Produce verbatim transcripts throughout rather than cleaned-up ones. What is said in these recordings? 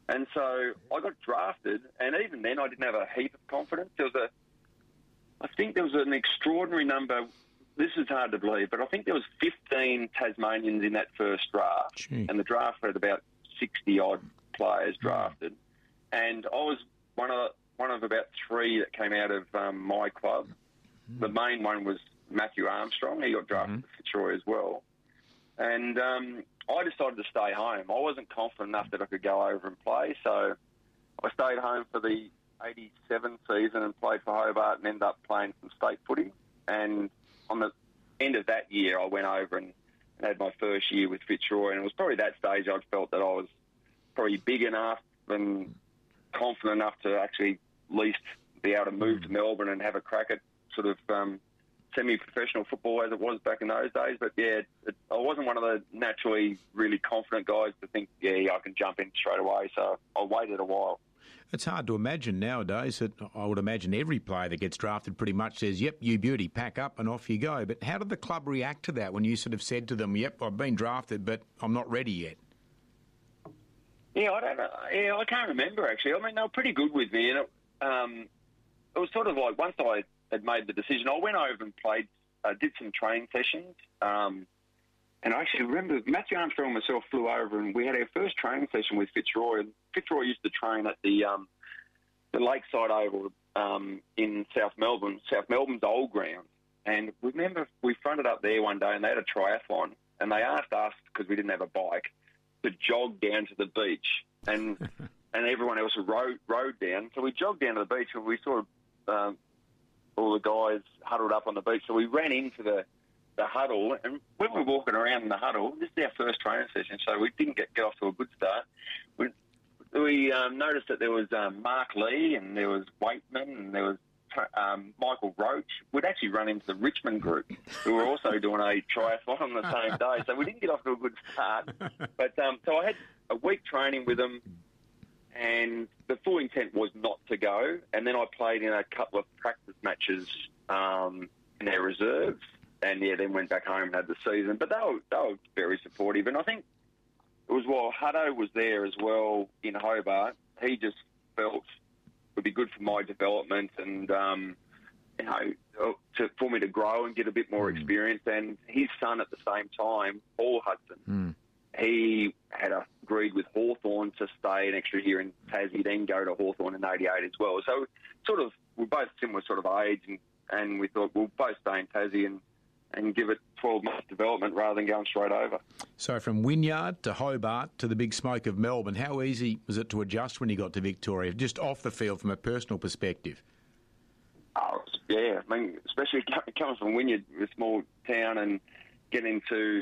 And so I got drafted, and even then I didn't have a heap of confidence. There was a, I think there was an extraordinary number. This is hard to believe, but I think there was fifteen Tasmanians in that first draft, Gee. and the draft had about sixty odd players drafted, and I was one of one of about three that came out of um, my club. Mm. The main one was Matthew Armstrong. He got drafted mm-hmm. to Fitzroy as well, and um, I decided to stay home. I wasn't confident enough that I could go over and play, so I stayed home for the eighty-seven season and played for Hobart and ended up playing some state footy. And on the end of that year, I went over and, and had my first year with Fitzroy, and it was probably that stage I felt that I was probably big enough and confident enough to actually at least be able to move to Melbourne and have a crack at sort of um, semi-professional football as it was back in those days. But yeah, it, I wasn't one of the naturally really confident guys to think, yeah, I can jump in straight away. So I waited a while. It's hard to imagine nowadays that I would imagine every player that gets drafted pretty much says, yep, you beauty, pack up and off you go. But how did the club react to that when you sort of said to them, yep, I've been drafted, but I'm not ready yet? Yeah, I don't know. Yeah, I can't remember, actually. I mean, they were pretty good with me. And it, um, it was sort of like once I had made the decision, I went over and played, uh, did some training sessions. Um, and I actually remember Matthew Armstrong and myself flew over and we had our first training session with Fitzroy. And Fitzroy used to train at the um, the Lakeside Oval um, in South Melbourne, South Melbourne's old ground. And remember, we fronted up there one day and they had a triathlon. And they asked us, because we didn't have a bike, to jog down to the beach. And and everyone else rode, rode down. So we jogged down to the beach and we saw um, all the guys huddled up on the beach. So we ran into the the huddle, and when we were walking around in the huddle, this is our first training session, so we didn't get, get off to a good start. We, we um, noticed that there was um, Mark Lee, and there was Waitman, and there was um, Michael Roach. We'd actually run into the Richmond group, who were also doing a triathlon on the same day, so we didn't get off to a good start. But um, so I had a week training with them, and the full intent was not to go, and then I played in a couple of practice matches um, in their reserves. And, yeah, then went back home and had the season. But they were, they were very supportive. And I think it was while Hutto was there as well in Hobart, he just felt it would be good for my development and, um, you know, to, for me to grow and get a bit more mm. experience. And his son at the same time, Paul Hudson, mm. he had agreed with Hawthorn to stay an extra year in Tassie, then go to Hawthorn in eighty-eight as well. So sort of, we're both similar sort of age, and, and we thought we'll both stay in Tassie and and give it twelve months development rather than going straight over. So from Wynyard to Hobart to the big smoke of Melbourne, how easy was it to adjust when you got to Victoria, just off the field from a personal perspective? Oh, yeah, I mean, especially coming from Wynyard, a small town, and getting to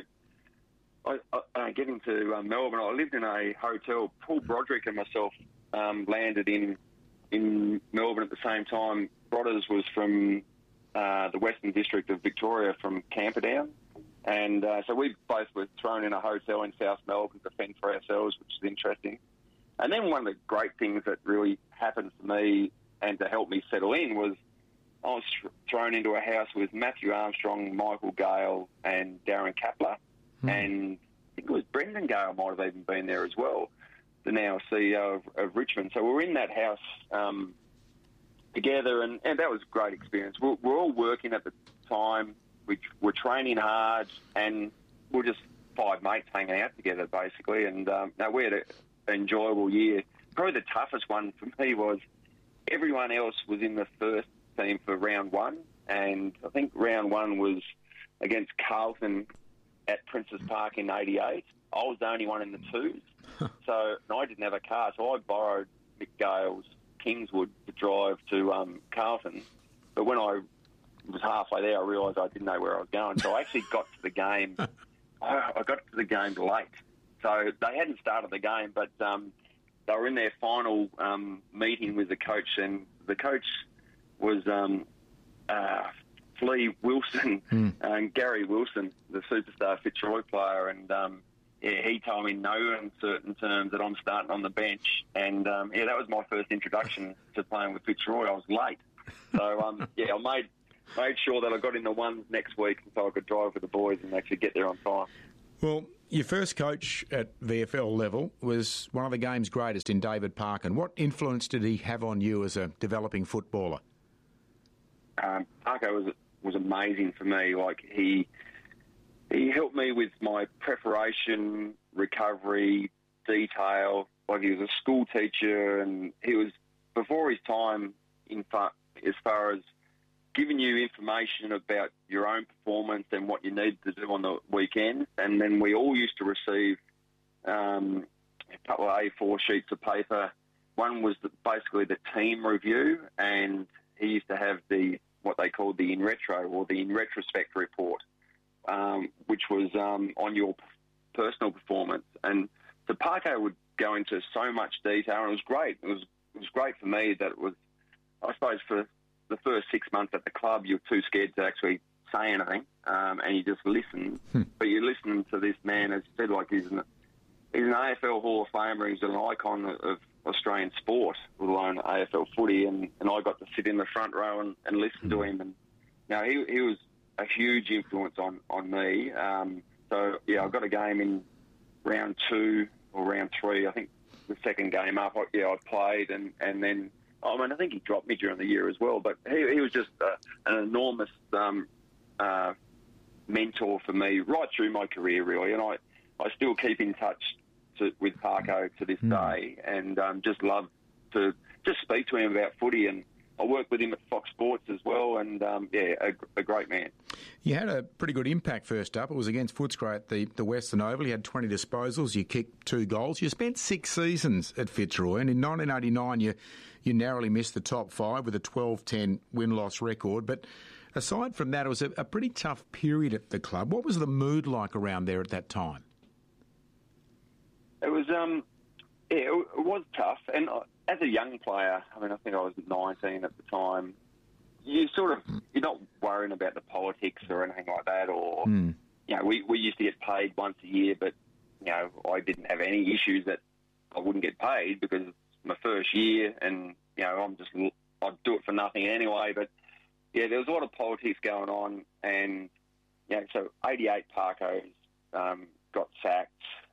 I, I, getting to um, Melbourne. I lived in a hotel. Paul Broderick and myself um, landed in in Melbourne at the same time. Brothers was from Uh, the Western District of Victoria, from Camperdown. And uh, so we both were thrown in a hotel in South Melbourne to fend for ourselves, which is interesting. And then one of the great things that really happened for me and to help me settle in was I was th- thrown into a house with Matthew Armstrong, Michael Gale and Darren Kapler. Hmm. And I think it was Brendan Gale might have even been there as well, the now C E O of, of Richmond. So we were in that house um, together, and, and that was a great experience. We're, we're all working at the time. We, we're training hard, and we're just five mates hanging out together, basically. And um, no, we had a, an enjoyable year. Probably the toughest one for me was everyone else was in the first team for round one, and I think round one was against Carlton at Princes Park in eighty-eight. I was the only one in the twos, so and I didn't have a car, so I borrowed Mick Gale's Kingswood to drive to um, Carlton. But when I was halfway there, I realised I didn't know where I was going. So I actually got to the game. I got to the game late. So they hadn't started the game, but um, they were in their final um, meeting with the coach, and the coach was um, uh, Flea Wilson, mm. and Gary Wilson, the superstar Fitzroy player, and um, yeah, he told me no uncertain terms that I'm starting on the bench. And, um, yeah, that was my first introduction to playing with Fitzroy. I was late. So, um, yeah, I made made sure that I got in the ones next week so I could drive with the boys and actually get there on time. Well, Your first coach at V F L level was one of the game's greatest in David Parkin. What influence did he have on you as a developing footballer? Um, Parker was was amazing for me. Like he he helped me with my preparation, recovery, detail. Like he was a school teacher, and he was before his time in far, as far as giving you information about your own performance and what you need to do on the weekend. And then we all used to receive um, a couple of A four sheets of paper. One was the, basically the team review, and he used to have the what they called the in retro or the in retrospect report, um, which was um, on your personal performance. And so Parko would go into so much detail, and it was great. It was it was great for me that it was, I suppose, for the first six months at the club, you're too scared to actually say anything, um, and you just listen. Hmm. But you're listening to this man, as I said, like he's an, he's an A F L Hall of Famer. He's an icon of Australian sport, let alone A F L footy, and, and I got to sit in the front row and, and listen to him. And now he he was a huge influence on, on me. Um, so, yeah, I got a game in round two or round three. I think the second game up, I, yeah, I played, and, and then, I mean, I think he dropped me during the year as well, but he, he was just uh, an enormous um, uh, mentor for me right through my career, really, and I, I still keep in touch to, with Parko to this mm. day, and um, just love to just speak to him about footy. And I work with him at Fox Sports as well, and um, yeah, a, a great man. You had a pretty good impact first up. It was against Footscray at the, the Western Oval. You had twenty disposals. You kicked two goals. You spent six seasons at Fitzroy, and in nineteen eighty-nine you you narrowly missed the top five with a twelve ten win-loss record. But aside from that, it was a, a pretty tough period at the club. What was the mood like around there at that time? It was, um, yeah, it, it was tough. And as a young player, I mean, I think I was nineteen at the time, you sort of, you're not worrying about the politics or anything like that. Or, mm. you know, we, we used to get paid once a year, but, you know, I didn't have any issues that I wouldn't get paid because it's my first year and, you know, I'm just, I'd do it for nothing anyway. But, yeah, there was a lot of politics going on. And, you know, so eighty-eight Parkos um, got sacked.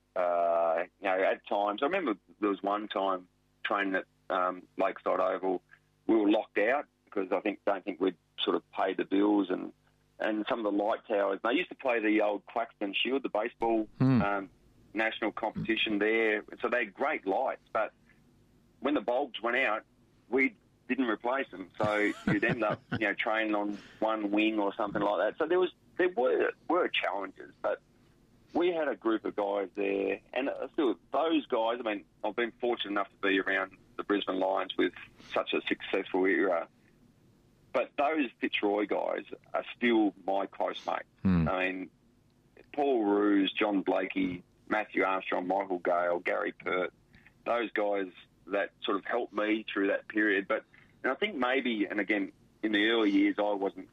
Uh, you know, at times, I remember there was one time training at um, Lakeside Oval, we were locked out because I think don't think we'd sort of paid the bills, and, and some of the light towers. They used to play the old Claxton Shield, the baseball mm. um, national competition there, so they had great lights. But when the bulbs went out, we didn't replace them, so you'd end up, you know, training on one wing or something like that. So there was there were were challenges, but we had a group of guys there, and still those guys, I mean, I've been fortunate enough to be around the Brisbane Lions with such a successful era, but those Fitzroy guys are still my close mates. Mm. I mean, Paul Roos, John Blakey, Matthew Armstrong, Michael Gale, Gary Pert, those guys that sort of helped me through that period. But and I think maybe, and again, in the early years, I wasn't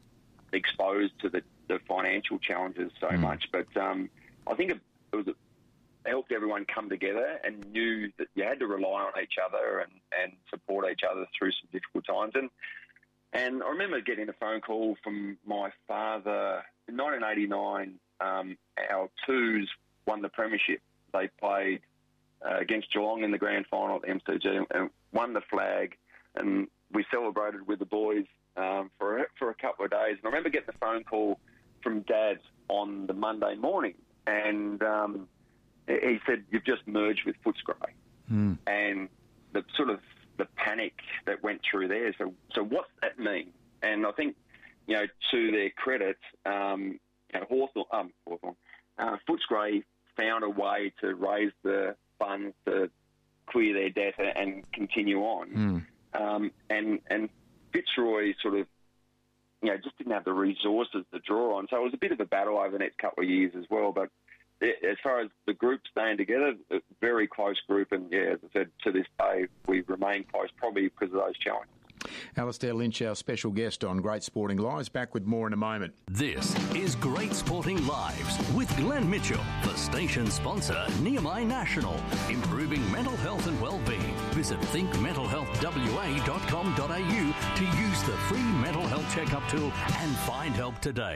exposed to the the financial challenges so mm. much, but um, I think it, it was it helped everyone come together and knew that you had to rely on each other and, and support each other through some difficult times. And and I remember getting a phone call from my father in nineteen eighty-nine. Um, our twos won the premiership. They played uh, against Geelong in the grand final at the M C G and won the flag, and we celebrated with the boys um, for for a couple of days. And I remember getting the phone call from Dad on the Monday morning, and um, he said, "You've just merged with Footscray," mm. and the sort of the panic that went through there. So, so what's that mean? And I think, you know, to their credit, um, you know, Hawthorn, um, Hawthorn, uh, Footscray found a way to raise the funds to clear their debt and continue on, mm. um, and and Fitzroy sort of, you know, just didn't have the resources to draw on. So it was a bit of a battle over the next couple of years as well. But as far as the group staying together, a very close group. And, yeah, as I said, to this day, we remain close probably because of those challenges. Alastair Lynch, our special guest on Great Sporting Lives. Back with more in a moment. This is Great Sporting Lives with Glenn Mitchell, the station sponsor, Nehemiah National, improving mental health and well-being. Visit think mental health w a dot com dot a u to use the free mental health checkup tool and find help today.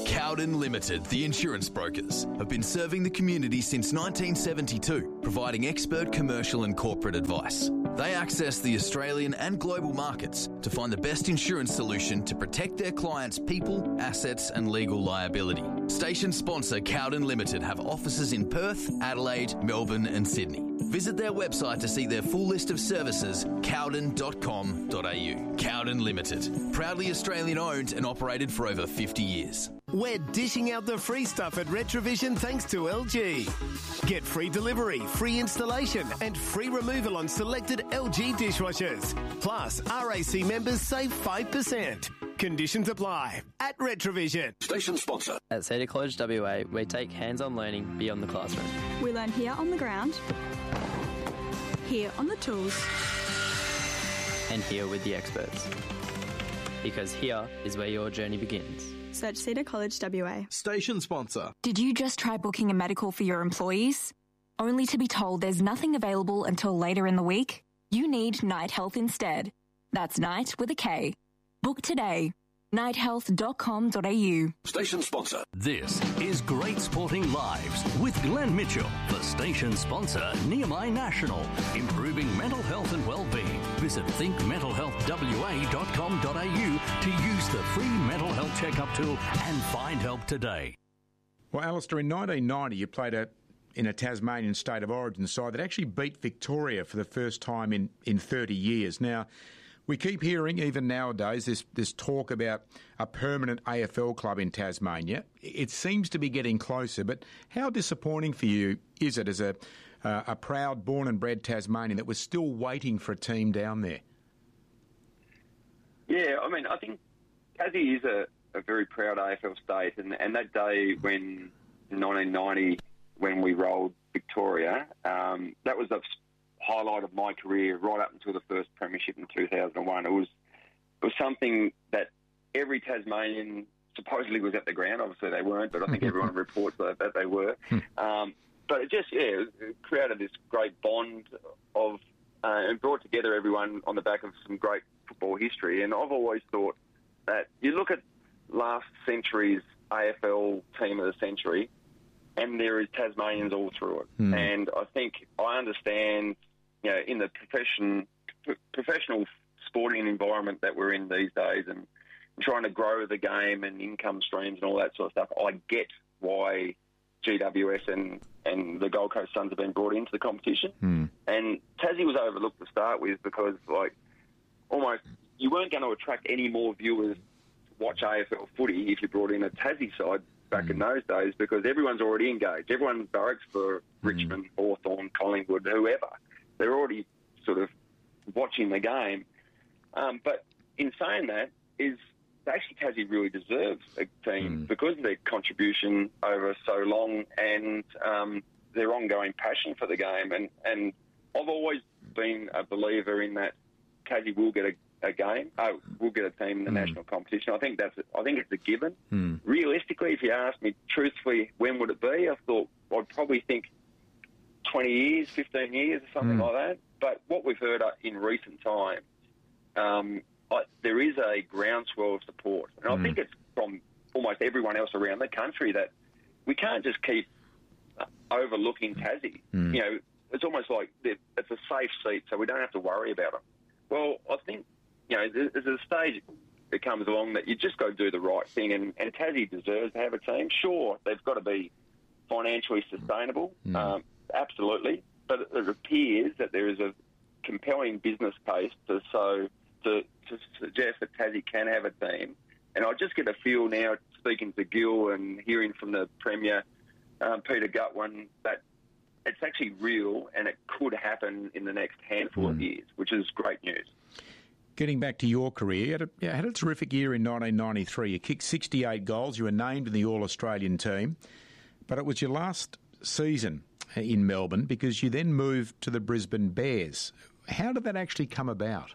Cowden Limited, the insurance brokers, have been serving the community since nineteen seventy-two, providing expert commercial and corporate advice. They access the Australian and global markets to find the best insurance solution to protect their clients' people, assets and legal liability. Station sponsor Cowden Limited have offices in Perth, Adelaide, Melbourne and Sydney. Visit their website to see their full list of services, cowden dot com dot a u. Cowden Limited, proudly Australian owned and operated for over fifty years. We're dishing out the free stuff at Retrovision thanks to L G. Get free delivery, free installation and free removal on selected L G dishwashers. Plus, R A C members save five percent. Conditions apply at Retrovision. Station sponsor. At Cedar College W A, we take hands-on learning beyond the classroom. We learn here on the ground, here on the tools, and here with the experts. Because here is where your journey begins. Search Cedar College W A. Station sponsor. Did you just try booking a medical for your employees? Only to be told there's nothing available until later in the week? You need Night Health instead. That's Night with a K. Book today. night health dot com dot a u. Station sponsor. This is Great Sporting Lives with Glenn Mitchell for station sponsor Nehemiah National. Improving mental health and well-being. Visit think mental health w a dot com dot a u to use the free mental health checkup tool and find help today. Well, Alistair, in nineteen ninety you played a, in a Tasmanian State of Origin side that actually beat Victoria for the first time in, in thirty years. Now, we keep hearing, even nowadays, this, this talk about a permanent A F L club in Tasmania. It seems to be getting closer, but how disappointing for you is it as a, uh, a proud, born and bred Tasmanian that we're still waiting for a team down there? Yeah, I mean, I think Tassie is a, a very proud A F L state, and, and that day when, in nineteen ninety, when we rolled Victoria, um, that was the highlight of my career right up until the first premiership in two thousand one. It was it was something that every Tasmanian supposedly was at the ground. Obviously they weren't, but I think everyone reports that, that they were. Um, but it just, yeah, it created this great bond of uh, and brought together everyone on the back of some great football history. And I've always thought that you look at last century's A F L team of the century, and there is Tasmanians all through it. Mm. And I think I understand, you know, in the profession, p- professional sporting environment that we're in these days and trying to grow the game and income streams and all that sort of stuff, I get why G W S and, and the Gold Coast Suns have been brought into the competition. Mm. And Tassie was overlooked to start with because, like, almost you weren't going to attract any more viewers to watch A F L footy if you brought in a Tassie side back mm. in those days, because everyone's already engaged. Everyone barracks for mm. Richmond, Hawthorn, Collingwood, whoever. They're already sort of watching the game. Um, but in saying that, is actually Tassie really deserves a team mm. because of their contribution over so long and um, their ongoing passion for the game. And, and I've always been a believer in that Tassie will get a, a game, uh, will get a team in the mm. national competition. I think that's I think it's a given. Mm. Realistically, if you ask me truthfully, when would it be? I thought I'd probably think twenty years, fifteen years, or something mm. like that. But what we've heard in recent times, um, I, there is a groundswell of support. And mm. I think it's from almost everyone else around the country that we can't just keep overlooking Tassie. Mm. You know, it's almost like it's a safe seat, so we don't have to worry about them. Well, I think, you know, there's a stage that comes along that you just got to do the right thing, and, and Tassie deserves to have a team. Sure, they've got to be financially sustainable. Mm. Um, Absolutely, but it appears that there is a compelling business case to so to, to suggest that Tassie can have a team, and I just get a feel now, speaking to Gil and hearing from the Premier, um, Peter Gutwin, that it's actually real and it could happen in the next handful mm. of years, which is great news. Getting back to your career, you had, a, you had a terrific year in nineteen ninety-three. You kicked sixty-eight goals. You were named in the All-Australian team, but it was your last season in Melbourne because you then moved to the Brisbane Bears. How did that actually come about?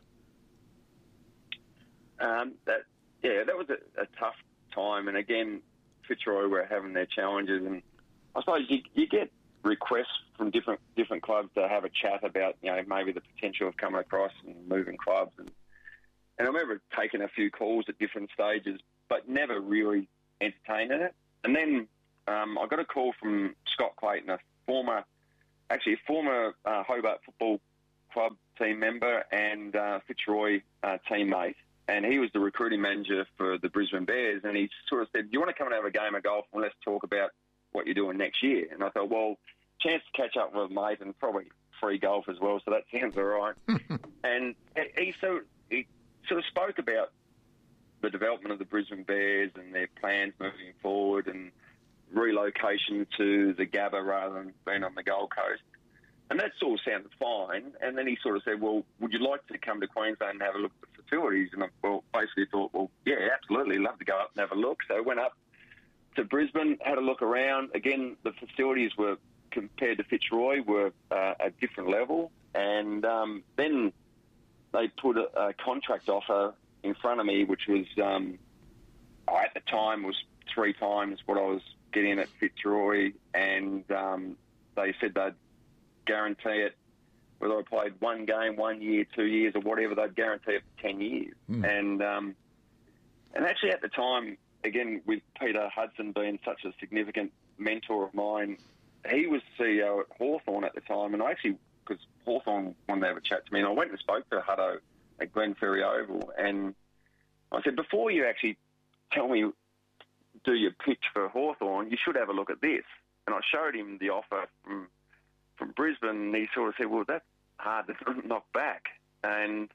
Um, that yeah, that was a, a tough time, and again, Fitzroy were having their challenges, and I suppose you, you get requests from different different clubs to have a chat about, you know, maybe the potential of coming across and moving clubs, and and I remember taking a few calls at different stages, but never really entertained in it. And then um, I got a call from Scott Clayton, a former, actually a former uh, Hobart Football Club team member and uh, Fitzroy uh, teammate. And he was the recruiting manager for the Brisbane Bears. And he sort of said, do you want to come and have a game of golf and let's talk about what you're doing next year? And I thought, well, chance to catch up with a mate and probably free golf as well, so that sounds all right. And he, so, he sort of spoke about the development of the Brisbane Bears and their plans moving forward and relocation to the Gabba rather than being on the Gold Coast. And that all sounded fine. And then he sort of said, well, would you like to come to Queensland and have a look at the facilities? And I well, basically thought, well, yeah, absolutely, love to go up and have a look. So I went up to Brisbane, had a look around. Again, the facilities were, compared to Fitzroy, were uh, a different level. And um, then they put a, a contract offer in front of me, which was, um, at the time, was three times what I was getting at Fitzroy. And um, they said they'd guarantee it, whether I played one game, one year, two years, or whatever, they'd guarantee it for ten years. Mm. And um, and actually at the time, again, with Peter Hudson being such a significant mentor of mine, he was C E O at Hawthorn at the time, and I actually, because Hawthorn wanted to have a chat to me, and I went and spoke to Hutto at Glen Ferry Oval, and I said, before you actually tell me, do your pitch for Hawthorn, you should have a look at this. And I showed him the offer from from Brisbane, and he sort of said, well, that's hard to knock back. And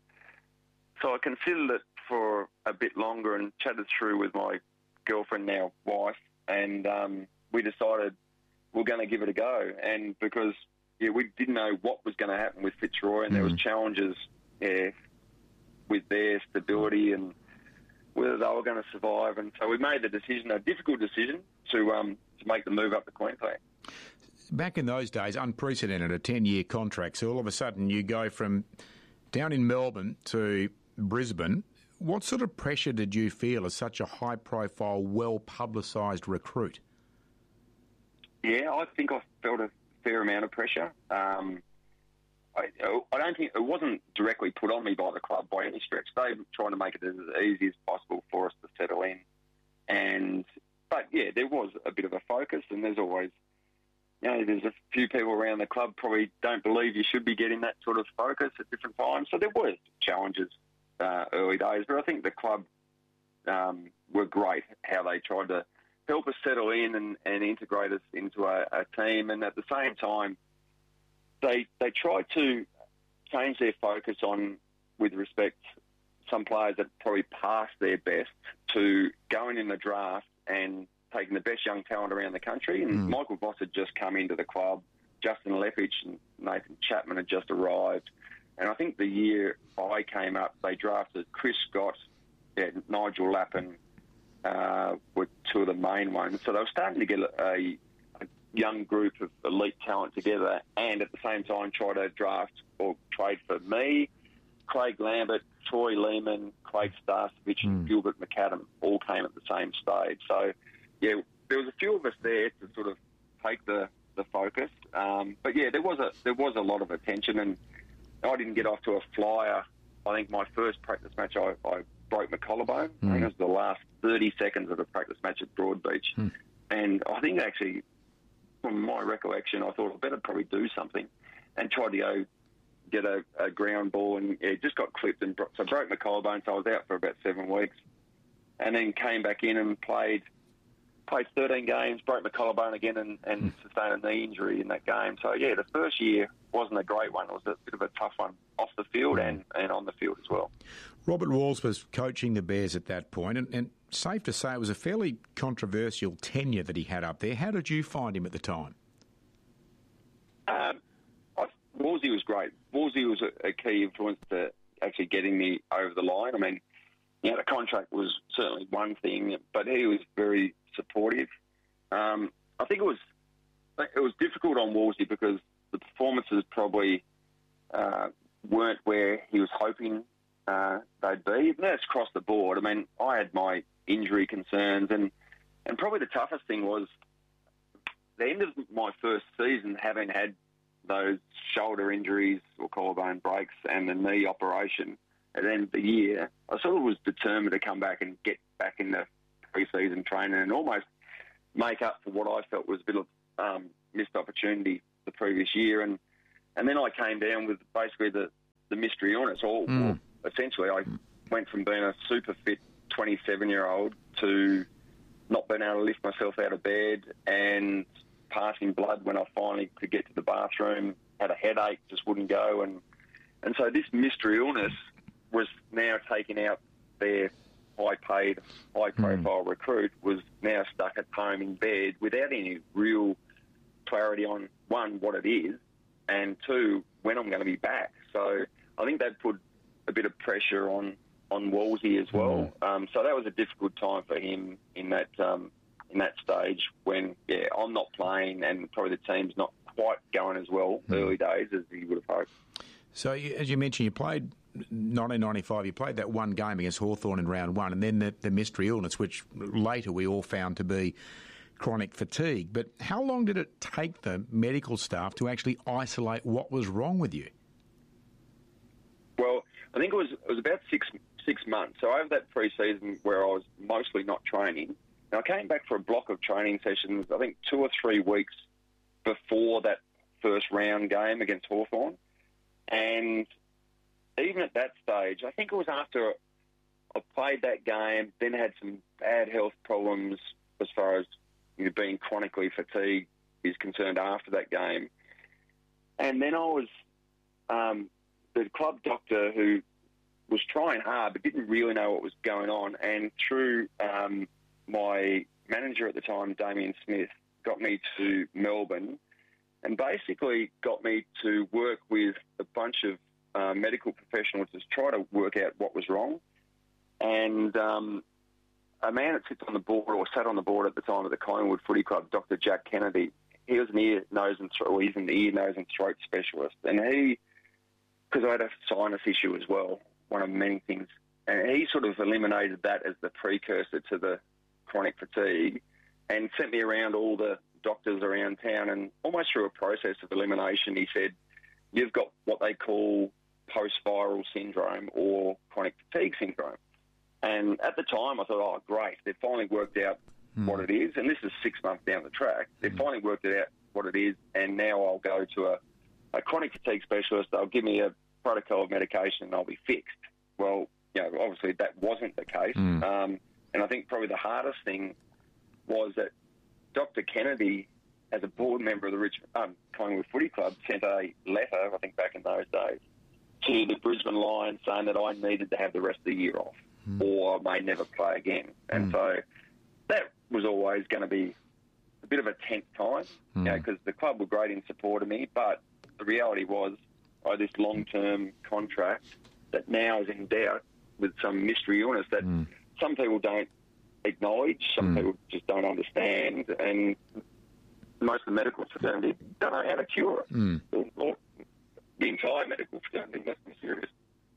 so I considered it for a bit longer and chatted through with my girlfriend, now wife, and um, we decided we're going to give it a go. And because yeah, we didn't know what was going to happen with Fitzroy, and mm. there was challenges yeah, with their stability and whether they were going to survive. And so we made the decision, a difficult decision, to um, to make the move up to Queensland. Back in those days, unprecedented, a ten-year contract. So all of a sudden you go from down in Melbourne to Brisbane. What sort of pressure did you feel as such a high-profile, well-publicised recruit? Yeah, I think I felt a fair amount of pressure. Um, I, I don't think it wasn't directly put on me by the club by any stretch. They were trying to make it as easy as possible for us to settle in. And but yeah, there was a bit of a focus, and there's always, you know, there's a few people around the club probably don't believe you should be getting that sort of focus at different times. So there were challenges uh, early days, but I think the club um, were great how they tried to help us settle in and, and integrate us into a, a team. And at the same time, they they tried to change their focus on, with respect, some players that probably passed their best, to going in the draft and taking the best young talent around the country. And mm. Michael Voss had just come into the club. Justin Leppich and Nathan Chapman had just arrived. And I think the year I came up, they drafted Chris Scott, yeah, Nigel Lappin, uh, were two of the main ones. So they were starting to get a, a young group of elite talent together, and at the same time try to draft or trade for me, Craig Lambert, Troy Lehman, Craig Starcevich, mm. and Gilbert McAdam all came at the same stage. So, yeah, there was a few of us there to sort of take the, the focus. Um, but, yeah, there was a there was a lot of attention, and I didn't get off to a flyer. I think my first practice match, I, I broke my collarbone. Mm. I think it was the last thirty seconds of the practice match at Broadbeach. Mm. And I think actually, from my recollection, I thought I better probably do something, and tried to go get a, a ground ball, and yeah, just got clipped. And bro- so I broke my collarbone, so I was out for about seven weeks. And then came back in and played played thirteen games, broke my collarbone again, and, and mm. sustained a knee injury in that game. So, yeah, the first year wasn't a great one. It was a bit of a tough one off the field and, and on the field as well. Robert Walls was coaching the Bears at that point, and, and safe to say it was a fairly controversial tenure that he had up there. How did you find him at the time? Um, I, Wallsy was great. Wallsy was a, a key influence to actually getting me over the line. I mean, you know, the contract was certainly one thing, but he was very supportive. Um, I think it was it was difficult on Wallsy because the performances probably uh, weren't where he was hoping uh, they'd be. And that's across the board. I mean, I had my injury concerns, and, and probably the toughest thing was the end of my first season, having had those shoulder injuries or collarbone breaks and the knee operation at the end of the year, I sort of was determined to come back and get back in the pre-season training and almost make up for what I felt was a bit of um, missed opportunity the previous year. And and then I came down with basically the, the mystery illness. Or, mm. or essentially, I went from being a super fit twenty-seven-year-old to not being able to lift myself out of bed and passing blood when I finally could get to the bathroom, had a headache, just wouldn't go. And, and so this mystery illness was now taking out their high-paid, high-profile mm. recruit, was now stuck at home in bed without any real clarity on, one, what it is, and two, when I'm going to be back. So I think that put a bit of pressure on, on Wolsey as well. Mm. Um, so that was a difficult time for him in that um, in that stage when, yeah, I'm not playing and probably the team's not quite going as well mm. early days as he would have hoped. So, as you mentioned, you played nineteen ninety-five, you played that one game against Hawthorn in round one, and then the, the mystery illness, which later we all found to be chronic fatigue. But how long did it take the medical staff to actually isolate what was wrong with you? Well, I think it was it was about six six months. So over that pre-season where I was mostly not training, and I came back for a block of training sessions, I think two or three weeks before that first round game against Hawthorn. And even at that stage, I think it was after I played that game, then had some bad health problems as far as, you know, being chronically fatigued is concerned after that game. And then I was, um, the club doctor who was trying hard but didn't really know what was going on, and through um, my manager at the time, Damien Smith, got me to Melbourne and basically got me to work with a bunch of uh, medical professionals to try to work out what was wrong. And um, a man that sits on the board, or sat on the board at the time of the Collingwood Footy Club, Doctor Jack Kennedy, he was an ear, nose and throat, he's an ear, nose and throat specialist. And he, because I had a sinus issue as well, one of many things, and he sort of eliminated that as the precursor to the chronic fatigue and sent me around all the doctors around town, and almost through a process of elimination, he said, you've got what they call post-viral syndrome or chronic fatigue syndrome. And at the time, I thought, oh, great, they've finally worked out mm. what it is. And this is six months down the track. They've mm. finally worked it out what it is, and now I'll go to a, a chronic fatigue specialist. They'll give me a protocol of medication and I'll be fixed. Well, you know, obviously that wasn't the case. Mm. Um, and I think probably the hardest thing was that Doctor Kennedy, as a board member of the Richmond um, Collingwood Footy Club, sent a letter, I think back in those days, to the Brisbane Lions saying that I needed to have the rest of the year off mm. or I may never play again. And mm. so that was always going to be a bit of a tense time, mm. you know, because the club were great in support of me, but the reality was I had this long-term contract that now is in doubt with some mystery illness that mm. some people don't acknowledge, some mm. people just don't understand, and most of the medical fraternity don't know how to cure it. Mm. Or, or the entire medical fraternity must be serious.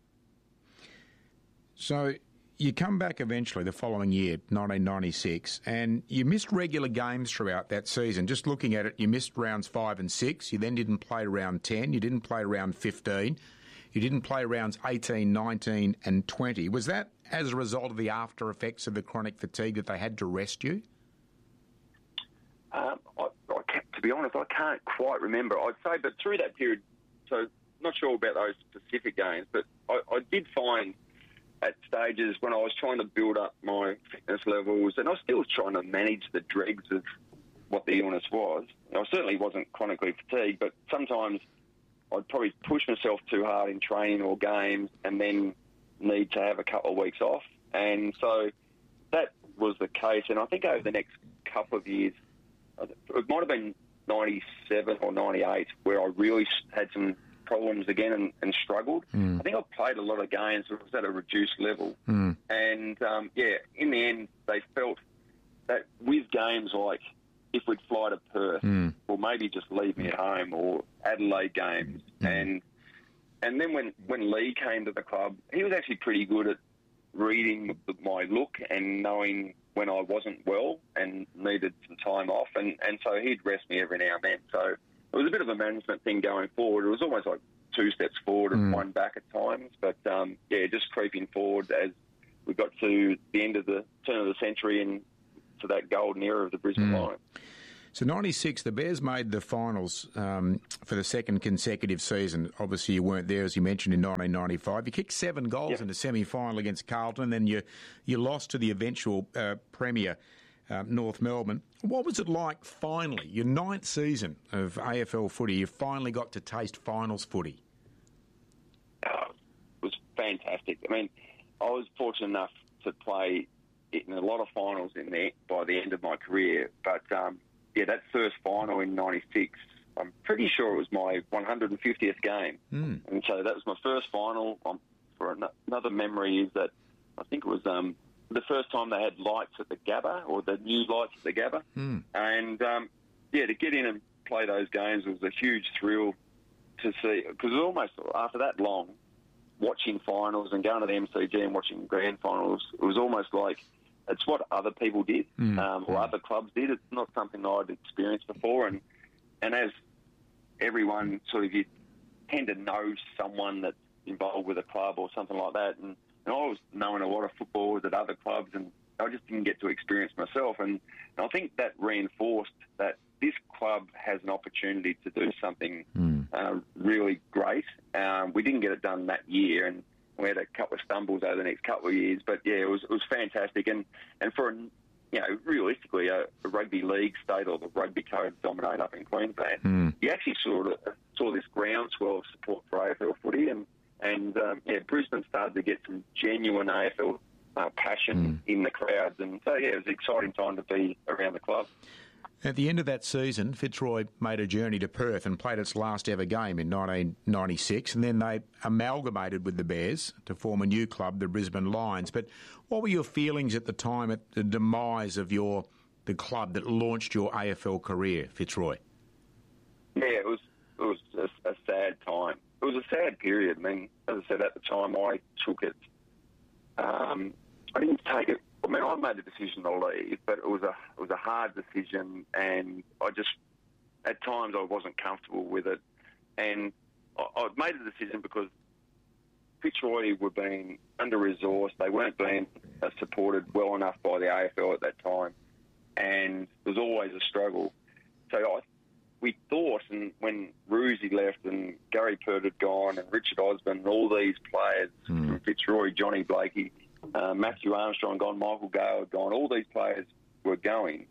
So you come back eventually the following year, nineteen ninety-six, and you missed regular games throughout that season. Just looking at it, you missed rounds five and six. You then didn't play round ten. You didn't play round fifteen. You didn't play rounds eighteen, nineteen and twenty. Was that as a result of the after effects of the chronic fatigue that they had to rest you? Um, I, I can't, to be honest, I can't quite remember. I'd say, but through that period, so not sure about those specific games, but I, I did find at stages when I was trying to build up my fitness levels, and I was still trying to manage the dregs of what the illness was. I certainly wasn't chronically fatigued, but sometimes I'd probably push myself too hard in training or games and then need to have a couple of weeks off. And so that was the case. And I think over the next couple of years, it might have been ninety-seven or ninety-eight where I really had some problems again and, and struggled. Mm. I think I played a lot of games, but it was at a reduced level. Mm. And, um, yeah, in the end, they felt that with games like if we'd fly to Perth mm. or maybe just leave me at home or Adelaide games. Mm. And and then when, when Lee came to the club, he was actually pretty good at reading my look and knowing when I wasn't well and needed some time off. And, and so he'd rest me every now and then. So it was a bit of a management thing going forward. It was almost like two steps forward and mm. one back at times. But, um, yeah, just creeping forward as we got to the end of the turn of the century and to that golden era of the Brisbane mm. Lions. So ninety-six, the Bears made the finals um, for the second consecutive season. Obviously, you weren't there, as you mentioned, in nineteen ninety-five. You kicked seven goals yep. in the semi-final against Carlton, and then you, you lost to the eventual uh, premier, uh, North Melbourne. What was it like, finally, your ninth season of A F L footy, you finally got to taste finals footy? Oh, it was fantastic. I mean, I was fortunate enough to play in a lot of finals in there by the end of my career. But, um, yeah, that first final in ninety-six, I'm pretty sure it was my one hundred fiftieth game. Mm. And so that was my first final. Um, for an- another memory is that I think it was um, the first time they had lights at the Gabba, or the new lights at the Gabba. Mm. And, um, yeah, to get in and play those games was a huge thrill to see. Because it was almost, after that long, watching finals and going to the M C G and watching grand finals, it was almost like it's what other people did mm. um, or other clubs did. It's not something I'd experienced before. And and as everyone sort of, you tend to know someone that's involved with a club or something like that. And, and I was knowing a lot of footballers at other clubs, and I just didn't get to experience myself. And, and I think that reinforced that this club has an opportunity to do something mm. uh, really great. Um, we didn't get it done that year, and we had a couple of stumbles over the next couple of years. But, yeah, it was it was fantastic. And, and for, you know, realistically, a, a rugby league state, or the rugby code dominate up in Queensland, mm. you actually sort of saw this groundswell of support for A F L footy. And, and um, yeah, Brisbane started to get some genuine A F L uh, passion mm. in the crowds. And so, yeah, it was an exciting time to be around the club. At the end of that season, Fitzroy made a journey to Perth and played its last ever game in nineteen ninety-six, and then they amalgamated with the Bears to form a new club, the Brisbane Lions. But what were your feelings at the time at the demise of your the club that launched your A F L career, Fitzroy? Yeah, it was it was a, a sad time. It was a sad period. I mean, as I said, at the time I took it. Um, I didn't take it. I mean, I made the decision to leave, but it was a it was a hard decision, and I just, at times, I wasn't comfortable with it. And I, I made the decision because Fitzroy were being under-resourced. They weren't being uh, supported well enough by the A F L at that time, and it was always a struggle. So I, we thought, and when Roosie left and Gary Pert had gone and Richard Osborne and all these players mm. from Fitzroy, Johnny Blakey, Uh, Matthew Armstrong gone, Michael Gale had gone, all these players were going,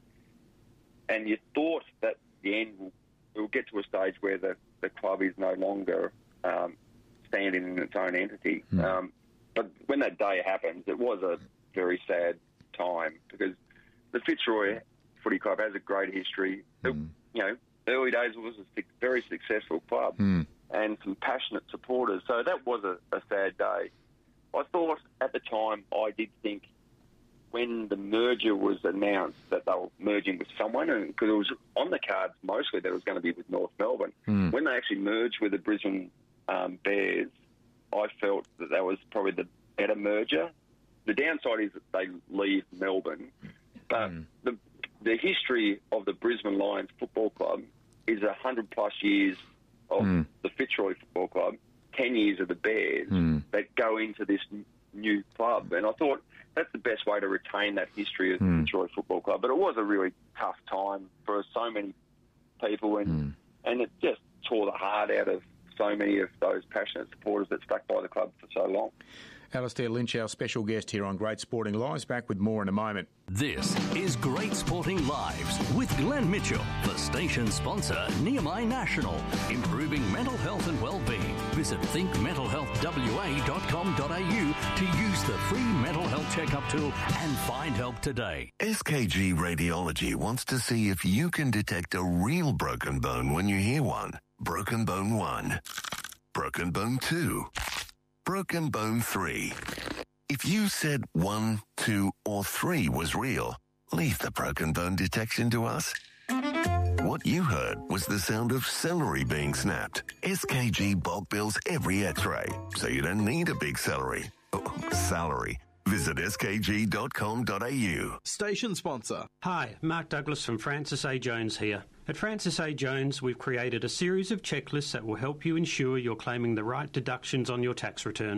and you thought that the end will, will get to a stage where the, the club is no longer um, standing in its own entity. Mm. Um, but when that day happens, it was a very sad time, because the Fitzroy Footy Club has a great history. Mm. It, you know, early days it was a very successful club mm. and some passionate supporters. So that was a, a sad day. I thought at the time, I did think when the merger was announced that they were merging with someone, and because it was on the cards mostly that it was going to be with North Melbourne. Mm. When they actually merged with the Brisbane um, Bears, I felt that that was probably the better merger. The downside is that they leave Melbourne, but mm. the the history of the Brisbane Lions Football Club is a hundred plus years of mm. the Fitzroy Football Club. ten years of the Bears mm. that go into this n- new club. And I thought that's the best way to retain that history of the mm. Fitzroy Football Club. But it was a really tough time for so many people, and mm. and it just tore the heart out of so many of those passionate supporters that stuck by the club for so long. Alastair Lynch, our special guest here on Great Sporting Lives. Back with more in a moment. This is Great Sporting Lives with Glenn Mitchell for station sponsor Nehemiah National. Improving mental health and well-being. Visit think mental health w a dot com dot a u to use the free mental health checkup tool and find help today. S K G Radiology wants to see if you can detect a real broken bone when you hear one. Broken bone one. Broken bone two. Broken bone three. If you said one, two, or three was real, leave the broken bone detection to us. What you heard was the sound of celery being snapped. S K G bulk bills every x-ray, so you don't need a big celery. Oh, salary. Visit s k g dot com dot a u. Station sponsor. Hi, Mark Douglas from Francis A. Jones here. At Francis A. Jones, we've created a series of checklists that will help you ensure you're claiming the right deductions on your tax return.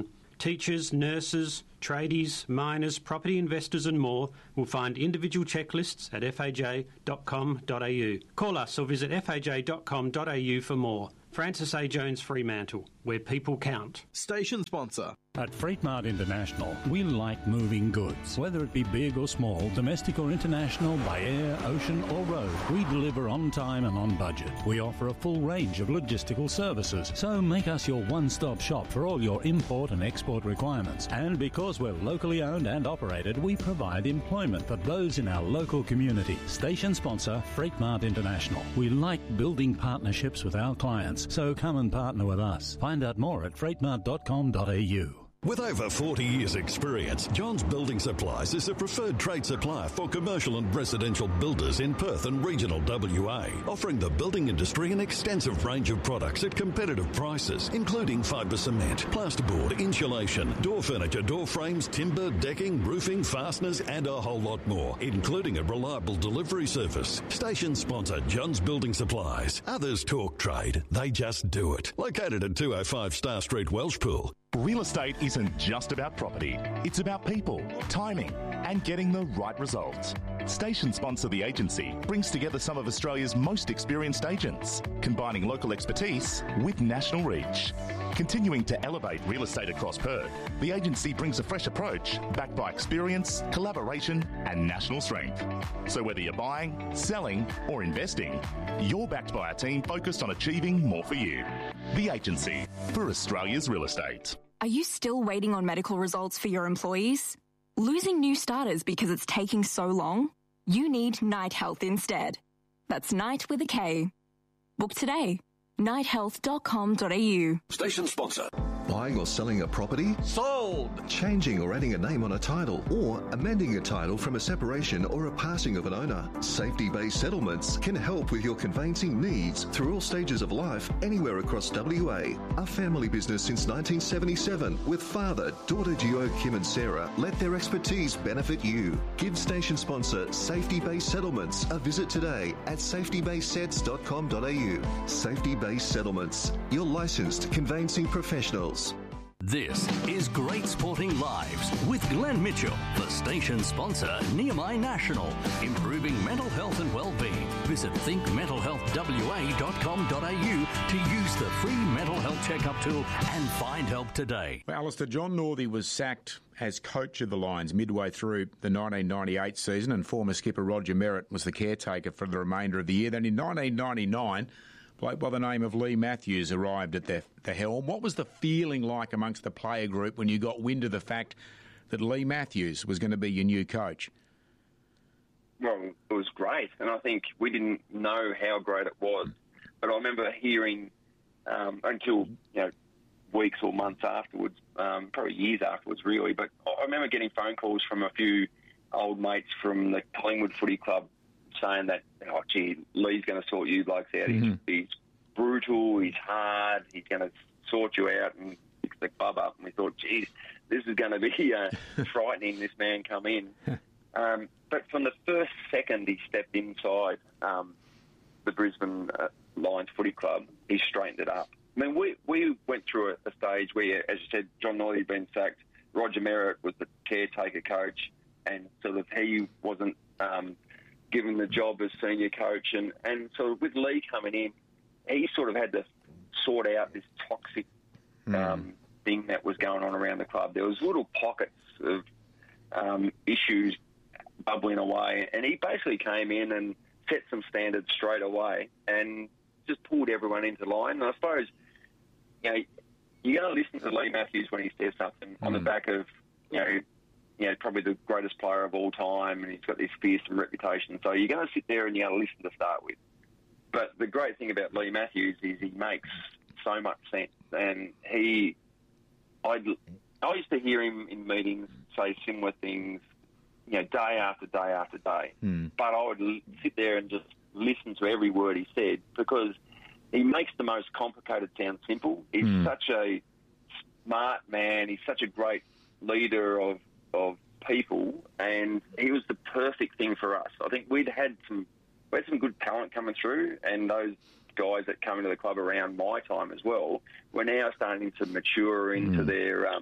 teachers, nurses, tradies, miners, property investors and more will find individual checklists at f a j dot com dot a u. Call us or visit f a j dot com dot a u for more. Francis A. Jones Fremantle, where people count. Station sponsor. At Freightmart International, we like moving goods. Whether it be big or small, domestic or international, by air, ocean or road, we deliver on time and on budget. We offer a full range of logistical services, so make us your one-stop shop for all your import and export requirements. And because we're locally owned and operated, we provide employment for those in our local community. Station sponsor, Freightmart International. We like building partnerships with our clients, so come and partner with us. Find out more at freightmart dot com dot a u. With over forty years' experience, John's Building Supplies is a preferred trade supplier for commercial and residential builders in Perth and regional W A, offering the building industry an extensive range of products at competitive prices, including fibre cement, plasterboard, insulation, door furniture, door frames, timber, decking, roofing, fasteners and a whole lot more, including a reliable delivery service. Station sponsor John's Building Supplies. Others talk trade, they just do it. Located at two oh five Star Street, Welshpool. Real estate isn't just about property. It's about people, timing, and getting the right results. Station sponsor The Agency brings together some of Australia's most experienced agents, combining local expertise with national reach. Continuing to elevate real estate across Perth, The Agency brings a fresh approach backed by experience, collaboration, and national strength. So whether you're buying, selling, or investing, you're backed by a team focused on achieving more for you. The Agency, for Australia's real estate. Are you still waiting on medical results for your employees? Losing new starters because it's taking so long? You need Night Health instead. That's Night with a K. Book today. night health dot com dot a u. Station sponsor. Buying or selling a property? Sold! Changing or adding a name on a title or amending a title from a separation or a passing of an owner. Safety-based settlements can help with your conveyancing needs through all stages of life anywhere across W A. A family business since nineteen seventy-seven with father, daughter duo Kim and Sarah let their expertise benefit you. Give station sponsor Safety-Based Settlements a visit today at safety based sets dot com dot a u. Safety-Based Settlements, your licensed conveyancing professionals. This is Great Sporting Lives with Glenn Mitchell for station sponsor Nehemiah National, improving mental health and well-being. Visit think mental health w a dot com dot a u to use the free mental health checkup tool and find help today. Well, Alistair, John Northey was sacked as coach of the Lions midway through the nineteen ninety-eight season, and former skipper Roger Merritt was the caretaker for the remainder of the year. Then in nineteen ninety-nine, a bloke by the name of Lee Matthews arrived at the, the helm. What was the feeling like amongst the player group when you got wind of the fact that Lee Matthews was going to be your new coach? Well, it was great, and I think we didn't know how great it was. But I remember hearing um, until you know weeks or months afterwards, um, probably years afterwards, really. But I remember getting phone calls from a few old mates from the Collingwood Footy Club saying that, oh, gee, Lee's going to sort you blokes out. Mm-hmm. He's, he's brutal, he's hard, he's going to sort you out and fix the club up. And we thought, geez, this is going to be uh, frightening, this man come in. Um, but from the first second he stepped inside um, the Brisbane uh, Lions Footy Club, he straightened it up. I mean, we, we went through a, a stage where, as you said, John Northey had been sacked, Roger Merritt was the caretaker coach, and sort of he wasn't um, given the job as senior coach. And, and so with Lee coming in, he sort of had to sort out this toxic um, mm. thing that was going on around the club. There was little pockets of um, issues bubbling away, and he basically came in and set some standards straight away and just pulled everyone into line. And I suppose, you know, you got to listen to Lee Matthews when he says something mm. on the back of, you know, you know, probably the greatest player of all time, and he's got this fearsome reputation. So you're going to sit there and you got to listen to start with. But the great thing about Lee Matthews is he makes so much sense, and he, I, I used to hear him in meetings say similar things, you know, day after day after day. Mm. But I would l- sit there and just listen to every word he said, because he makes the most complicated sound simple. He's mm. such a smart man. He's such a great leader of of people, and he was the perfect thing for us. I think we'd had some we had some good talent coming through, and those guys that come into the club around my time as well were now starting to mature into mm. their um,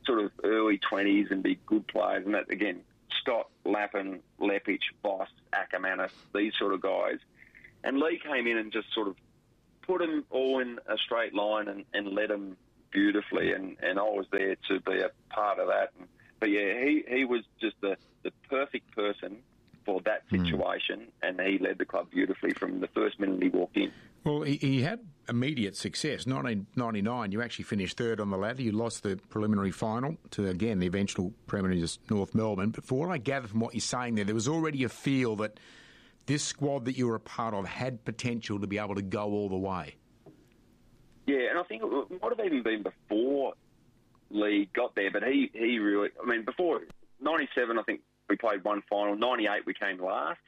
sort of early twenties and be good players. And that, again, Scott, Lappin, Leppich, Voss, Ackermanis, these sort of guys. And Lee came in and just sort of put them all in a straight line and, and led them beautifully. And, and I was there to be a part of that. And, but, yeah, he, he was just the, the perfect person for that situation, mm. and he led the club beautifully from the first minute he walked in. Well, he, he had immediate success. nineteen ninety-nine, you actually finished third on the ladder. You lost the preliminary final to, again, the eventual Premiers North Melbourne. But for what I gather from what you're saying there, there was already a feel that this squad that you were a part of had potential to be able to go all the way. Yeah, and I think it might have even been before Lee got there, but he, he really... I mean, before ninety-seven, I think we played one final. ninety-eight, we came last,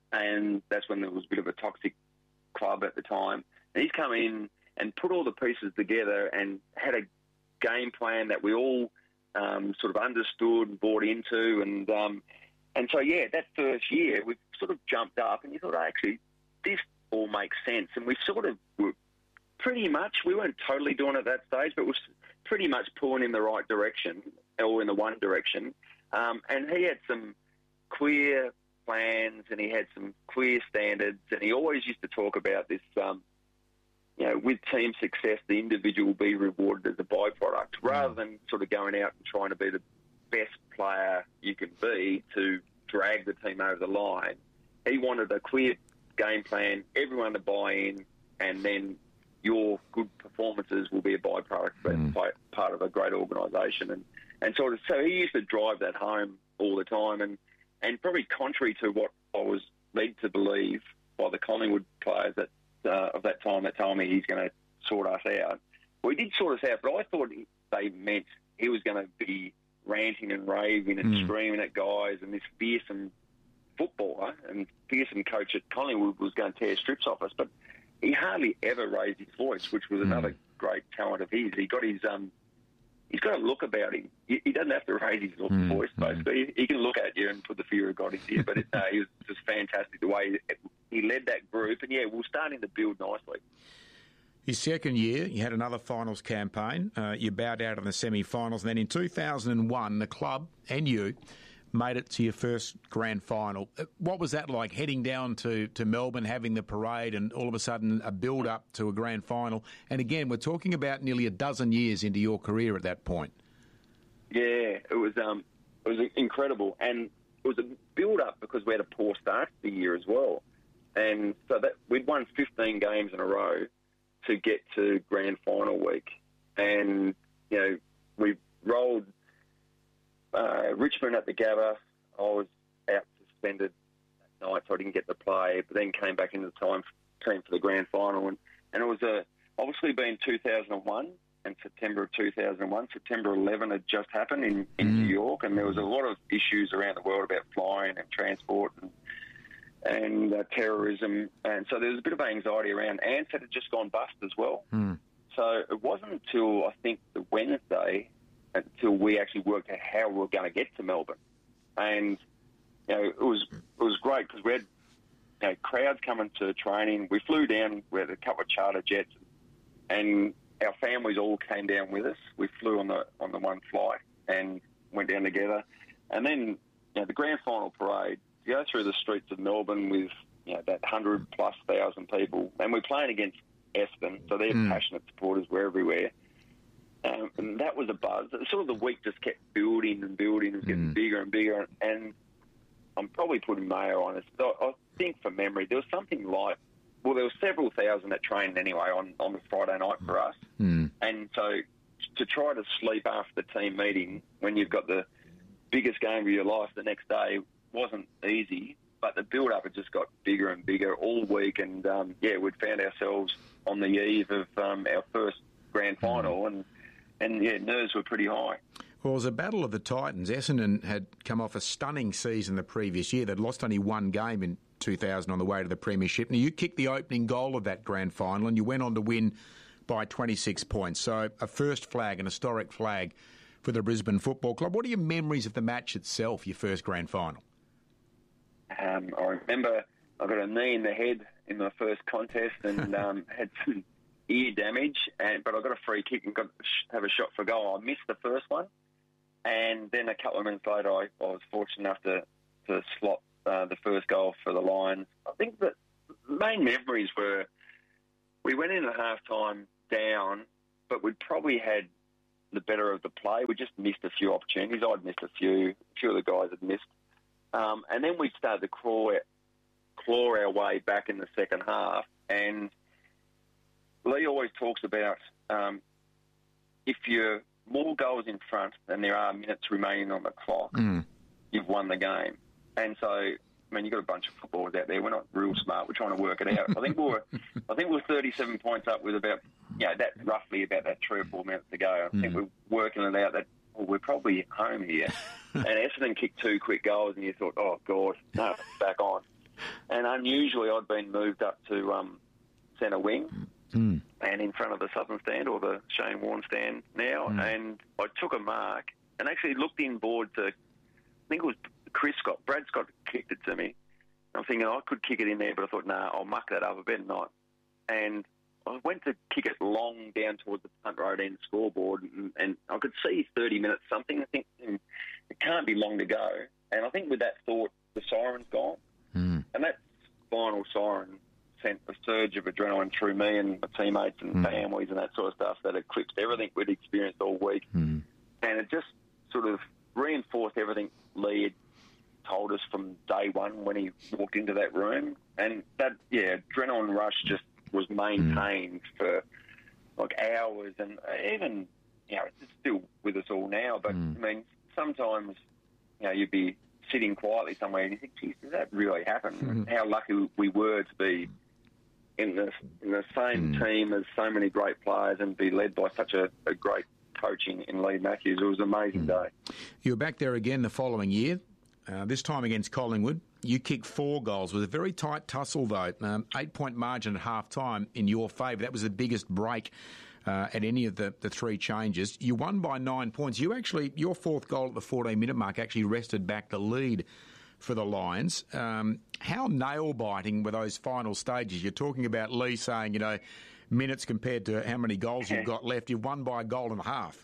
and that's when there was a bit of a toxic club at the time. And he's come in and put all the pieces together and had a game plan that we all um, sort of understood and bought into. And um, and so, yeah, that first year, we sort of jumped up and you thought, oh, actually, this all makes sense. And we sort of were pretty much, we weren't totally doing it at that stage, but it was pretty much pulling in the right direction, or in the one direction. Um, and he had some clear plans and he had some clear standards, and he always used to talk about this, um, you know, with team success, the individual will be rewarded as a byproduct, rather than sort of going out and trying to be the best player you can be to drag the team over the line. He wanted a clear game plan, everyone to buy in, and then your good performances will be a byproduct, mm. part of a great organisation. And And sort of, so he used to drive that home all the time, and, and probably contrary to what I was led to believe by the Collingwood players that uh, of that time that told me he's going to sort us out. Well, he did sort us out, but I thought they meant he was going to be ranting and raving and mm. screaming at guys, and this fearsome footballer and fearsome coach at Collingwood was going to tear strips off us. But he hardly ever raised his voice, which was mm. another great talent of his. He got his... um. He's got a look about him. He doesn't have to raise his mm, voice, basically. Mm. He can look at you and put the fear of God into you. But it, uh, he was just fantastic the way he led that group. And, yeah, we're starting to build nicely. His second year, you had another finals campaign. Uh, you bowed out in the semi-finals. And then in two thousand one, the club and you made it to your first grand final. What was that like, heading down to, to Melbourne, having the parade, and all of a sudden a build-up to a grand final? And again, we're talking about nearly a dozen years into your career at that point. Yeah, it was um, it was incredible. And it was a build-up because we had a poor start to the year as well. And so that we'd won fifteen games in a row to get to grand final week. And, you know, we rolled Uh, Richmond at the Gabba. I was out suspended that night, so I didn't get to play, but then came back into the time team for the grand final. And, and it was a, obviously been two thousand one and September of two thousand one. September eleventh had just happened in, in mm. New York, and there was a lot of issues around the world about flying and transport and, and uh, terrorism. And so there was a bit of anxiety around. Ansett had just gone bust as well. Mm. So it wasn't until, I think, the Wednesday until we actually worked out how we were going to get to Melbourne. And, you know, it was it was great because we had, you know, crowds coming to training. We flew down, we had a couple of charter jets, and our families all came down with us. We flew on the on the one flight and went down together. And then, you know, the grand final parade, you go through the streets of Melbourne with, you know, that hundred plus thousand people, and we're playing against Essendon, so their mm. passionate supporters were everywhere. Um, and that was a buzz. Sort of the week just kept building and building and getting mm. bigger and bigger. And I'm probably putting Mayo on this, but I, I think from memory there was something like, well, there were several thousand that trained anyway on, on the Friday night for us. Mm. And so to try to sleep after the team meeting when you've got the biggest game of your life the next day wasn't easy. But the build-up had just got bigger and bigger all week. And, um, yeah, we'd found ourselves on the eve of um, our first grand final. Mm. And And, yeah, nerves were pretty high. Well, it was a battle of the Titans. Essendon had come off a stunning season the previous year. They'd lost only one game in two thousand on the way to the premiership. Now, you kicked the opening goal of that grand final and you went on to win by twenty-six points. So a first flag, an historic flag for the Brisbane Football Club. What are your memories of the match itself, your first grand final? Um, I remember I got a knee in the head in my first contest and um, had some ear damage, and but I got a free kick and got to have a shot for goal. I missed the first one, and then a couple of minutes later, I, I was fortunate enough to, to slot uh, the first goal for the Lions. I think that the main memories were we went in at half-time down, but we'd probably had the better of the play. We just missed a few opportunities. I'd missed a few. A few of the guys had missed. Um, and then we started to claw, claw our way back in the second half. And Lee always talks about um, if you're more goals in front than there are minutes remaining on the clock, mm. you've won the game. And so, I mean, you've got a bunch of footballers out there. We're not real smart. We're trying to work it out. I think we were, I think we were thirty-seven points up with about, you know, that roughly about that three or four minutes to go. I mm. think we're working it out that well, we're probably home here. And Essendon kicked two quick goals, and you thought, oh God, no, back on. And unusually, I'd been moved up to um, centre wing. Mm. And in front of the Southern stand, or the Shane Warne stand now, mm. and I took a mark and actually looked inboard to, I think it was Chris Scott, Brad Scott kicked it to me. I'm thinking I could kick it in there, but I thought, no, nah, I'll muck that up, I better not. And I went to kick it long down towards the Punt Road end scoreboard, and, and I could see thirty minutes something. I think mm, it can't be long to go. And I think with that thought, the siren's gone. Mm. And that final siren sent a surge of adrenaline through me and my teammates and mm. families and that sort of stuff that eclipsed everything we'd experienced all week. Mm. And it just sort of reinforced everything Lee had told us from day one when he walked into that room. And that, yeah, adrenaline rush just was maintained mm. for like hours, and even, you know, it's still with us all now. But, mm. I mean, sometimes, you know, you'd be sitting quietly somewhere and you think, geez, did that really happen? Mm. How lucky we were to be in the, in the same mm. team as so many great players and be led by such a, a great coaching in Lee Matthews. It was an amazing mm. day. You were back there again the following year, uh, this time against Collingwood. You kicked four goals with a very tight tussle, though. Um, eight-point margin at half-time in your favour. That was the biggest break uh, at any of the, the three changes. You won by nine points. You actually, your fourth goal at the fourteen-minute mark actually wrested back the lead for the Lions. Um, how nail-biting were those final stages? You're talking about Lee saying, you know, minutes compared to how many goals you've got left. You've won by a goal and a half.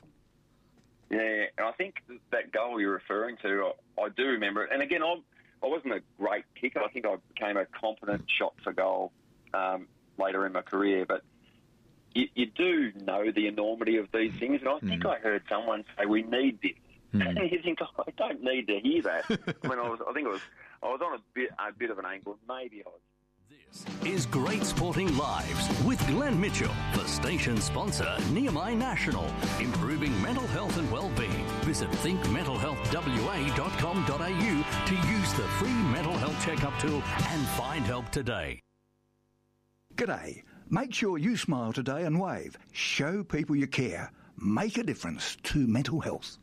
Yeah, and I think that goal you're referring to, I, I do remember it. And again, I'm, I wasn't a great kicker. I think I became a competent shot for goal um, later in my career. But you, you do know the enormity of these things. And I think mm. I heard someone say, we need this. Mm. And you think, oh, I don't need to hear that. I mean, I, was, I think it was I was on a bit, a bit of an angle. Maybe I was. This is Great Sporting Lives with Glenn Mitchell, the station sponsor, Nehemiah National, improving mental health and well-being. Visit think mental health w a dot com dot a u to use the free mental health checkup tool and find help today. G'day. Make sure you smile today and wave. Show people you care. Make a difference to mental health.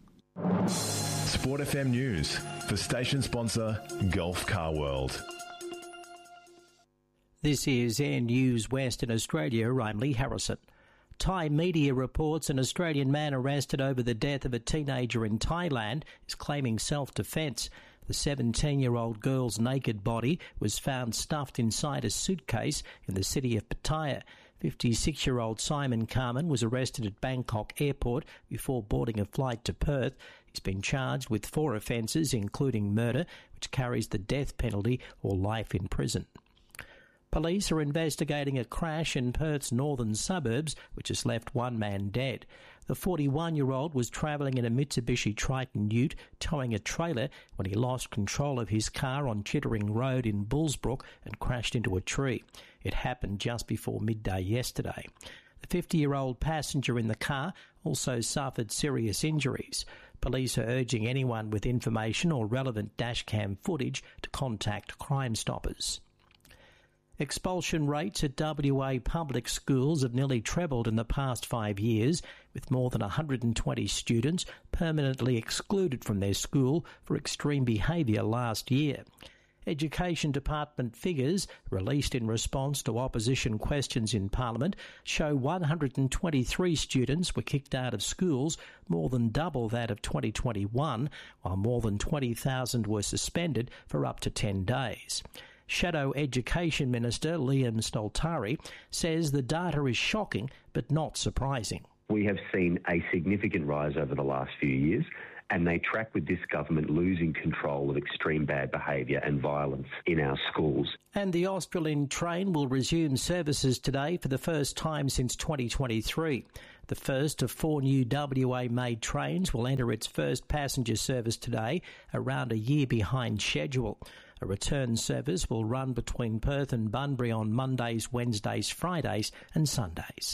Sport F M News for station sponsor, Gulf Car World. This is Air News West in Australia. I'm Lee Harrison. Thai media reports an Australian man arrested over the death of a teenager in Thailand is claiming self-defence. The seventeen-year-old girl's naked body was found stuffed inside a suitcase in the city of Pattaya. fifty-six-year-old Simon Carmen was arrested at Bangkok Airport before boarding a flight to Perth. He's been charged with four offences, including murder, which carries the death penalty or life in prison. Police are investigating a crash in Perth's northern suburbs, which has left one man dead. The forty-one-year-old was travelling in a Mitsubishi Triton ute, towing a trailer, when he lost control of his car on Chittering Road in Bullsbrook and crashed into a tree. It happened just before midday yesterday. The fifty-year-old passenger in the car also suffered serious injuries. Police are urging anyone with information or relevant dashcam footage to contact Crime Stoppers. Expulsion rates at W A public schools have nearly trebled in the past five years, with more than one hundred twenty students permanently excluded from their school for extreme behaviour last year. Education Department figures, released in response to opposition questions in Parliament, show one hundred twenty-three students were kicked out of schools, more than double that of twenty twenty-one, while more than twenty thousand were suspended for up to ten days. Shadow Education Minister Liam Stoltari says the data is shocking but not surprising. We have seen a significant rise over the last few years, and they track with this government losing control of extreme bad behaviour and violence in our schools. And the Australind train will resume services today for the first time since twenty twenty-three. The first of four new W A-made trains will enter its first passenger service today, around a year behind schedule. A return service will run between Perth and Bunbury on Mondays, Wednesdays, Fridays and Sundays.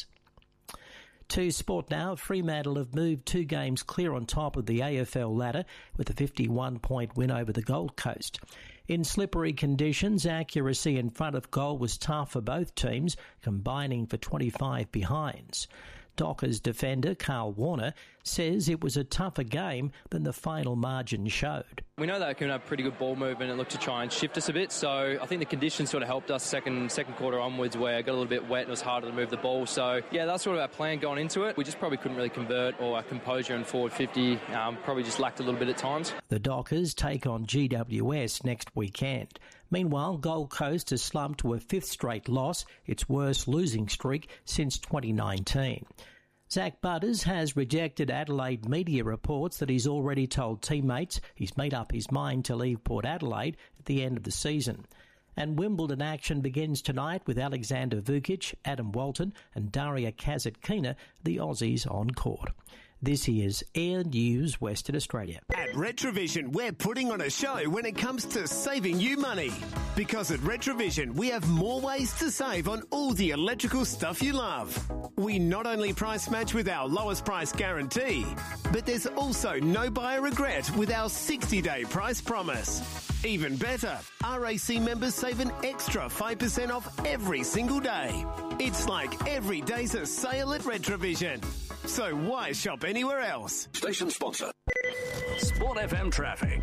To sport now, Fremantle have moved two games clear on top of the A F L ladder with a fifty-one point win over the Gold Coast. In slippery conditions, accuracy in front of goal was tough for both teams, combining for twenty-five behinds. Dockers defender Carl Warner says it was a tougher game than the final margin showed. We know they can have pretty good ball movement and look to try and shift us a bit, so I think the conditions sort of helped us second second quarter onwards, where it got a little bit wet and it was harder to move the ball. So, yeah, that's sort of our plan going into it. We just probably couldn't really convert, or our composure in forward fifty um, probably just lacked a little bit at times. The Dockers take on G W S next weekend. Meanwhile, Gold Coast has slumped to a fifth straight loss, its worst losing streak since twenty nineteen. Zach Butters has rejected Adelaide media reports that he's already told teammates he's made up his mind to leave Port Adelaide at the end of the season. And Wimbledon action begins tonight with Alexander Vukic, Adam Walton and Daria Kasatkina, the Aussies on court. This is Air News Western Australia. At Retrovision, we're putting on a show when it comes to saving you money. Because at Retrovision, we have more ways to save on all the electrical stuff you love. We not only price match with our lowest price guarantee, but there's also no buyer regret with our sixty-day price promise. Even better, R A C members save an extra five percent off every single day. It's like every day's a sale at Retrovision. So why shop anywhere else? Station sponsor. Sport F M traffic.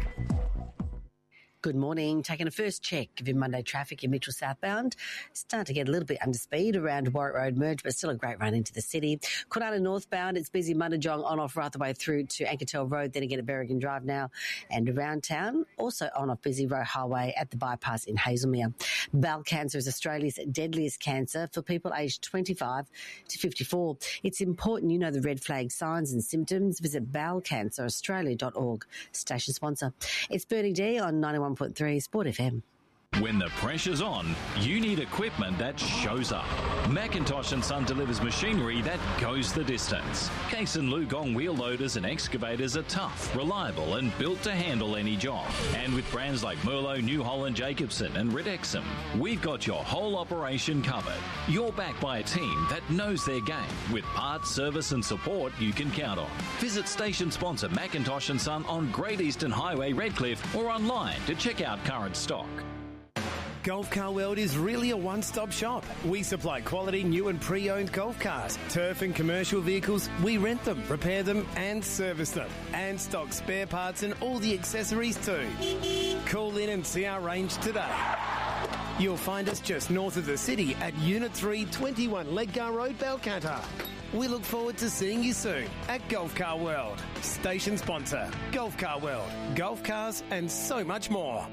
Good morning. Taking a first check of your Monday traffic in Mitchell southbound. Starting to get a little bit under speed around Warwick Road merge, but still a great run into the city. Kwinana northbound, it's busy Mundajong on off right the way through to Ankertel Road, then again at Berrigan Drive now and around town. Also on off busy Road Highway at the bypass in Hazelmere. Bowel cancer is Australia's deadliest cancer for people aged twenty-five to fifty-four. It's important you know the red flag signs and symptoms. Visit bowel cancer australia dot org. Station sponsor. It's Bernie D on ninety-one point three Sport F M. When the pressure's on, you need equipment that shows up. Macintosh and Son delivers machinery that goes the distance. Case and Lugong wheel loaders and excavators are tough, reliable and built to handle any job. And with brands like Merlo, New Holland, Jacobson and Ridexum, we've got your whole operation covered. You're backed by a team that knows their game, with parts, service and support you can count on. Visit station sponsor Macintosh and Son on Great Eastern Highway, Redcliffe, or online to check out current stock. Golf Car World is really a one-stop shop. We supply quality new and pre-owned golf cars, turf and commercial vehicles. We rent them, repair them and service them, and stock spare parts and all the accessories too. Call in and see our range today. You'll find us just north of the city at Unit three, twenty-one Ledgar Road, Balcantar. We look forward to seeing you soon at Golf Car World. Station sponsor, Golf Car World. Golf cars and so much more.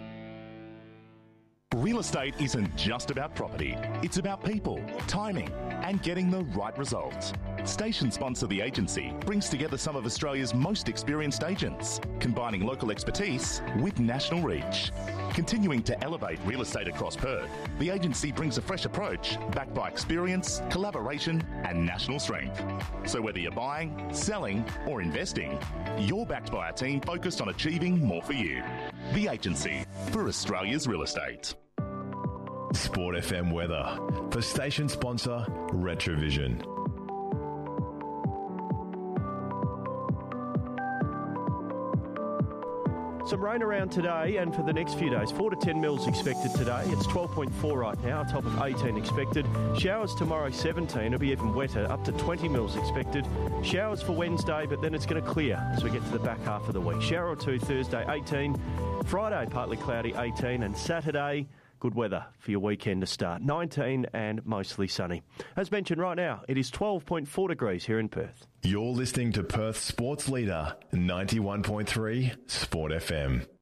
Real estate isn't just about property. It's about people, timing, and getting the right results. Station sponsor The Agency brings together some of Australia's most experienced agents, combining local expertise with national reach. Continuing to elevate real estate across Perth, The Agency brings a fresh approach backed by experience, collaboration, and national strength. So whether you're buying, selling, or investing, you're backed by a team focused on achieving more for you. The Agency, for Australia's real estate. Sport F M weather for station sponsor Retrovision. Some rain around today and for the next few days. four to ten mils expected today. It's twelve point four right now, a top of eighteen expected. Showers tomorrow, seventeen. It'll be even wetter, up to twenty mils expected. Showers for Wednesday, but then it's going to clear as we get to the back half of the week. Shower or two Thursday, eighteen. Friday, partly cloudy, eighteen. And Saturday, good weather for your weekend to start. nineteen and mostly sunny. As mentioned right now, it is twelve point four degrees here in Perth. You're listening to Perth's sports leader, ninety-one point three Sport F M.